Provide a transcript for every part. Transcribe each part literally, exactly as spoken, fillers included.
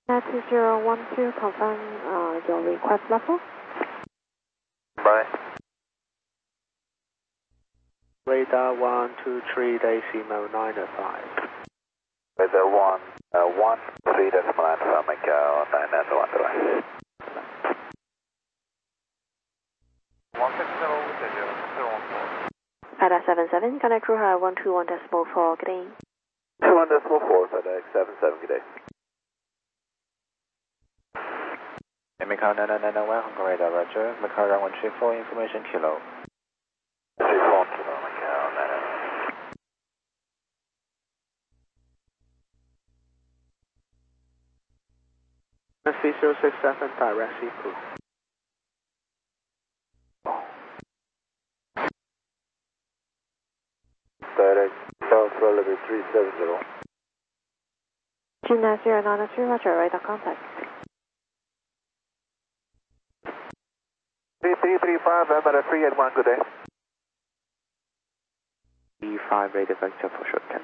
two zero one two, confirm uh, your request level. Bye. Radar one two three decimal nine five. Radar one, uh, one three decimal nine five, Macau nine nine one five. one six zero, zero zero one four. Radar seven seven, contact crew high one two one decimal four, good day. two one decimal four, FedEx seven seven, good day. Macau nine nine nine one, Hong Kong radar, roger. Macau runway three four, information kilo. three four kilo, Macau nine nine nine. three zero six seven, direct sequel. Direct, South Relevant three seven zero. June nine zero nine three, roger, radar contact. three three three five, I'm at three eight one, good day. E five radar vector for shortcut.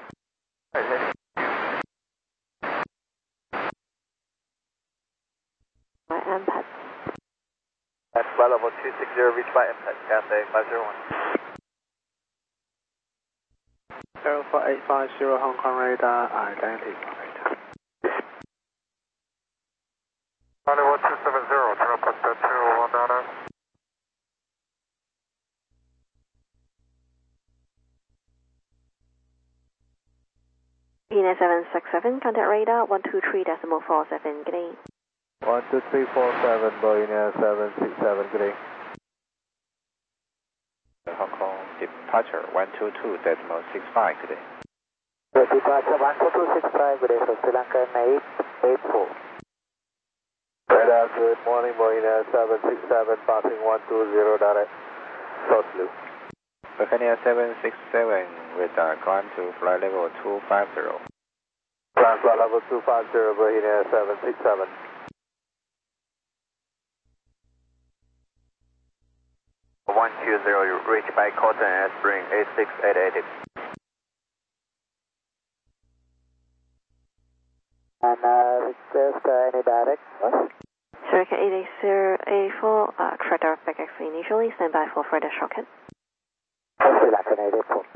My M P A D. At flight level two six zero, reach by impact, Cathay five zero one. zero four eight five zero, Hong Kong radar, identified. Charlie one two seven zero, turn up at two one nine. P nine seven six seven, contact radar one two three decimal four seven, good day. one two three four seven, Boeing seven six seven, good day. Hong Kong departure one two two decimal six five, good day. Departure one two two six five, good day, for Sri Lanka eight eight four. Radar, good morning, Boeing seven six seven, passing one two zero direct, South Blue. Bacania seven six seven, radar, climb to flight level two five zero. Climb flight level two five zero, Boeing seven six seven. one two zero, you reach by Cotton and Spring eight six eight eight. And uh, request uh, any direct? Circuit eight eight zero eight four, uh, correct direct back X initially, stand by for further shortcut. Sri Lanka eight eight four.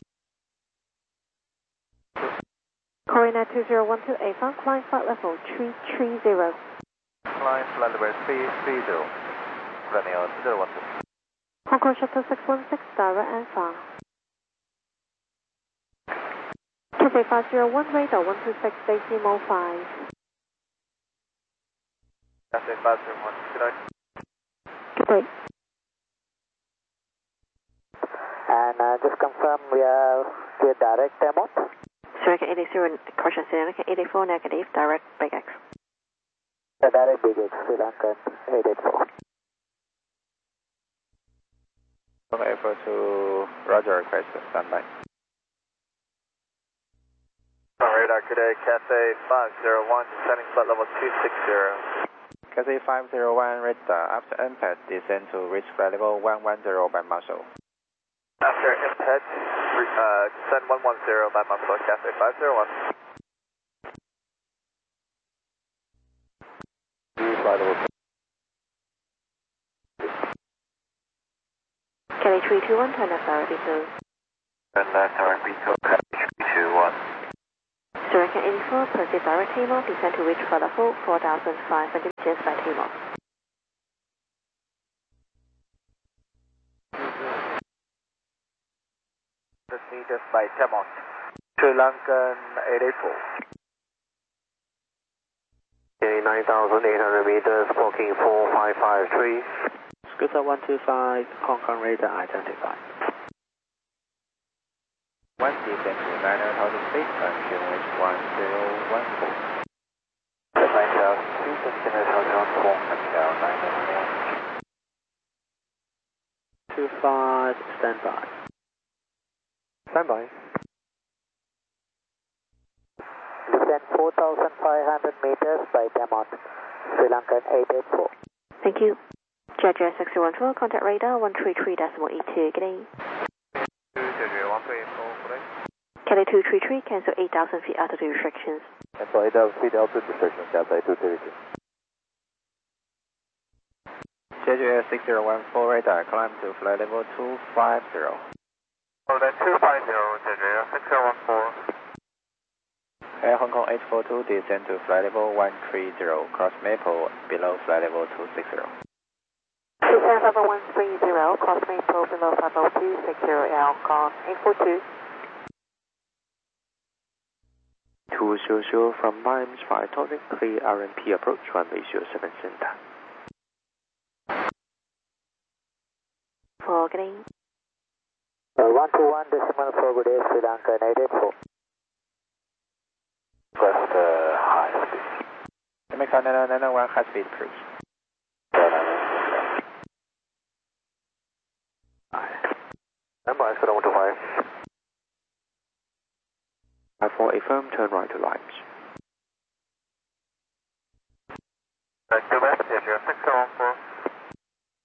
Korean two zero one two, Avon, climb flight level three three zero. Climb flight level three three zero. Running on zero one two. Hong Kong Shuttle six one six, direct and far. Cathay five zero one, radar one two six decimal five. Cathay five zero one, good night. Good day. And uh, just confirm we are the direct amount. Circuit eight eight zero, caution Sri Lanka eight eight four, negative, direct big X. The direct big X, Sri Lanka eight eight four. Effort to roger, request standby. Radar, good day, Cathay five zero one, descending flight level two six zero. Cathay five zero one, radar, after impact, descend to reach flight level one one zero by Marshall. After impact, uh, descend one one zero by Marshall, Cathay five zero one. Flight level Kelly three two one, turn left direct vehicle. and left direct vehicle, Cathay three two one. Circuit eighty-four, proceed direct takeoff, descend to reach flight level four thousand five hundred meters by takeoff. Meters by Tamont. Sri Lankan eight eight four. nine thousand eight hundred meters, Booking four five five three. Scooter one two five, Hong Kong radar identified. One descend to nine thousand feet, and Q H one zero one four. nine thousand feet, and Q H one zero one four. Macau nine nine one. two five, standby. Standby. Descend four thousand five hundred meters by Tamont, Sri Lankan eight eight four. Thank you. J J six zero one four, contact radar one three three decimal eight two, good day. J J one three four, good day. Kelly two three three, cancel eight thousand feet altitude restrictions. Cancel eight thousand feet altitude restriction, Delta two thirty-two. J J S six zero one four radar, climb to flight level two five zero. Oh, that's two five zero, J J S six zero one four. Air Hong Kong eight four two, descend to flight level one three zero, cross Maple, below flight level two six zero. Descend level one three zero, cross Maple, below flight level two six zero, Air Hong Kong eight four two. two hundred from Mimes five thousand, clear R M P approach, runway zero seven center. For getting. Uh, one two one decimal four, good day, Sri Lanka eight eight four. Request uh, high speed. Jamaica nine nine one, high speed cruise. Stand by, Squadron one two five. five four eight firm, turn right to Limes. Thank you, J J S six zero one four.